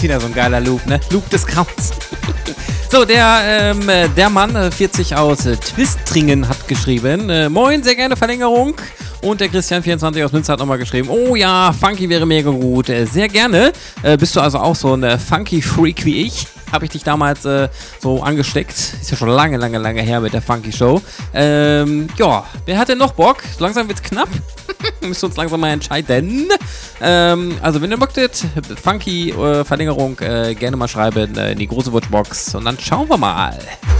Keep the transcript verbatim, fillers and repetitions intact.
wieder so ein geiler Loop, ne? Loop des Grauens. So, der, ähm, der Mann, vierzig aus äh, Twistringen, hat geschrieben, äh, moin, sehr gerne Verlängerung. Und der Christian vierundzwanzig aus Münster hat nochmal geschrieben, oh ja, Funky wäre mega gut, äh, sehr gerne. Äh, bist du also auch so ein äh, Funky-Freak wie ich? Habe ich dich damals äh, so angesteckt. Ist ja schon lange, lange, lange her mit der Funky-Show. Ähm, ja, wer hat denn noch Bock? So langsam wird's knapp. Müsst ihr uns langsam mal entscheiden. Ähm, also wenn ihr Bock habt, Funky-Verlängerung, äh, gerne mal schreiben äh, in die große Watchbox. Und dann schauen wir mal.